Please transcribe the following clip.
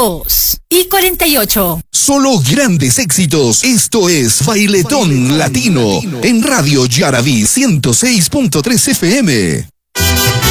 2:48. Solo grandes éxitos. Esto es Bailetón Latino en Radio Yaraví 106.3 FM.